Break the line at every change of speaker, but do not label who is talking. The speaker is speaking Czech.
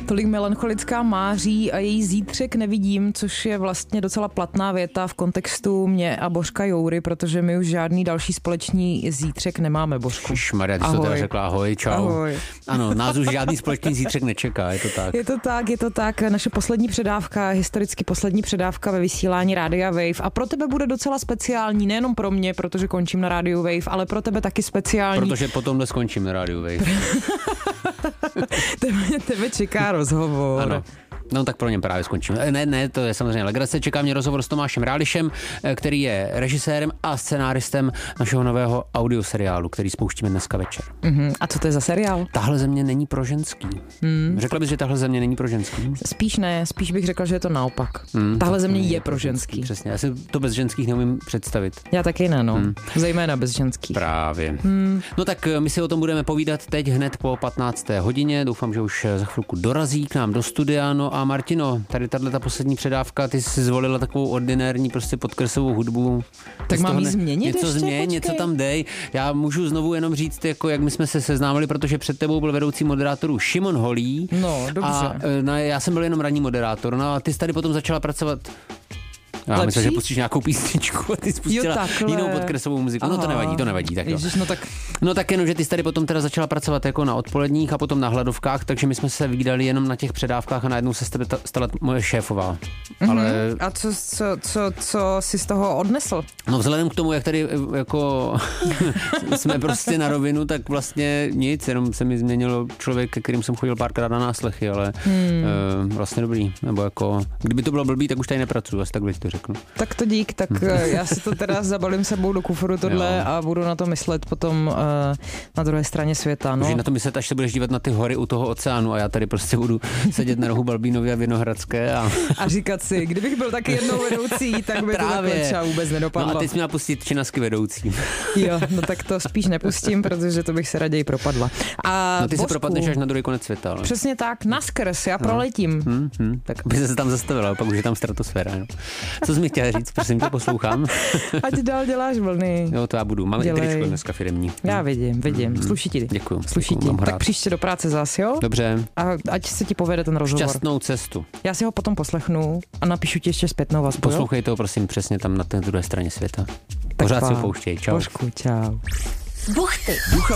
Tolik melancholická Máří a její zítřek nevidím, což je vlastně docela platná věta v kontextu mě a Božka Joury, protože my už žádný další společný zítřek nemáme, Božku.
Šmarja, ty jsi to teda řekla, ahoj, čau.
Ahoj.
Ano, nás už žádný společný zítřek nečeká, je to tak.
Je to tak. Naše poslední předávka, historicky poslední předávka ve vysílání Rádia Wave a pro tebe bude docela speciální, nejenom pro mě, protože končím na Rádiu Wave, ale pro tebe taky speciální.
Protože potom skončím na Rádiu Wave.
Tebe čeká rozhovor.
Ano. No tak pro něm právě skončím. Ne, to je samozřejmě legrace. Čeká mě rozhovor s Tomášem Rálišem, který je režisérem a scenáristem našeho nového audioseriálu, který spouštíme dneska večer.
A co to je za seriál?
Tahle země není pro ženský. Řekla bys, že tahle země není pro ženský?
Spíš bych řekla, že je to naopak. Tahle země je pro ženský.
Přesně, já si to bez ženských neumím představit.
Já taky ne, no. Zejména bez ženských.
Právě. No tak my si o tom budeme povídat teď hned po 15. hodině. Doufám, že už za chvilku dorazí k nám do studia. No a Martino, tady tato poslední předávka, ty jsi zvolila takovou ordinární prostě podkresovou hudbu.
Tak mám jí změnit
něco
ještě?
Změň, něco tam dej. Já můžu znovu jenom říct, jako jak my jsme se seznámili, protože před tebou byl vedoucí moderátorů Šimon Holý.
No, dobře.
A já jsem byl jenom ranní moderátor. No a ty jsi tady potom začala pracovat. Já myslím, že pustíš nějakou písničku a ty spustila jinou podkresovou muziku. Aha. No to nevadí. Tak
Ježiš,
no tak jenom, že ty jsi tady potom teda začala pracovat jako na odpoledních a potom na hladovkách, takže my jsme se vydali jenom na těch předávkách a najednou se stala moje šéfová. Ale...
A co jsi z toho odnesl?
No vzhledem k tomu, jak tady jako jsme prostě na rovinu, tak vlastně nic, jenom se mi změnilo člověk, ke kterým jsem chodil párkrát na náslechy, ale vlastně dobrý. Nebo jako, kdyby to bylo blbý, tak už tady nepracuju, asi takhle to řeknu.
Tak to dík, tak já si to teda zabalím sebou do kufru tohle a budu na to myslet potom na druhé straně světa. No.
Můžeš na to myslet, až se budeš dívat na ty hory u toho oceánu a já tady prostě budu sedět na rohu Balbínovy a Vinohradské a
říkat si, kdybych byl taky jednou vedoucí, tak by to takhle třeba vůbec nedopadlo.
No a teď jsi měla pustit Činasky vedoucí.
Jo, no tak to spíš nepustím, protože to bych se raději propadla. A
no ty se propadneš až na druhý konec světa. Ale...
Přesně tak, naskrz, já proletím.
Tak aby se tam zastavila, pak už je tam stratosféra. No. Co jsi mi chtěla říct, prosím tě, poslouchám.
Ať dál děláš vlny.
Jo, to já budu. Mám i tričko dneska firemní.
Já vidím. Sluší ti.
Děkuju.
Tak příště do práce zas, jo?
Dobře.
A ať se ti povede ten rozhovor.
Šťastnou cestu.
Já si ho potom poslechnu a napíšu ti ještě zpětnou vazbu.
Poslouchej to, prosím, přesně tam na té druhé straně světa. Pořád si ho pouštěj. Čau.
Božku, čau.
Buchty.